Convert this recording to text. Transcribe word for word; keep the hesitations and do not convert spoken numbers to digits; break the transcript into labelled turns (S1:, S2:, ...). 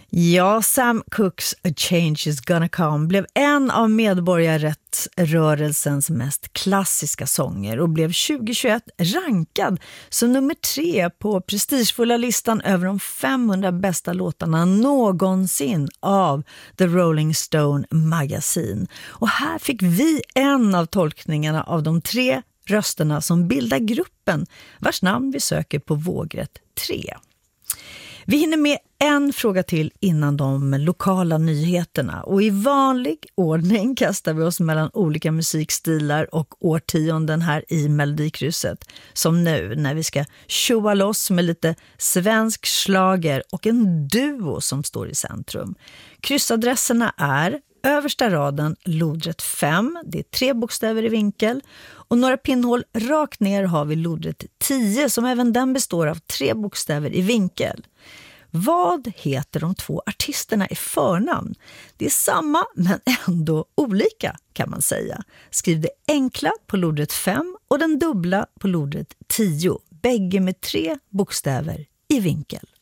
S1: Ja, Sam Cookes A Change Is Gonna Come blev en av medborgarrättsrörelsens mest klassiska sånger och blev tjugohundratjugoett rankad som nummer tre på prestigefulla listan över de femhundra bästa låtarna någonsin av The Rolling Stone Magazine. Och här fick vi en av tolkningarna av de tre rösterna som bildar gruppen, vars namn vi söker på vågrätt tre. Vi hinner med en fråga till innan de lokala nyheterna, och i vanlig ordning kastar vi oss mellan olika musikstilar och årtionden här i Melodikrysset, som nu när vi ska tjoa loss med lite svensk slager och en duo som står i centrum. Kryssadresserna är översta raden lodrätt fem, det är tre bokstäver i vinkel, och några pinnhål rakt ner har vi lodrätt tio som även den består av tre bokstäver i vinkel. Vad heter de två artisterna i förnamn? Det är samma men ändå olika, kan man säga. Skriv det enkla på lodrätt fem och den dubbla på lodrätt tio, bägge med tre bokstäver i vinkel.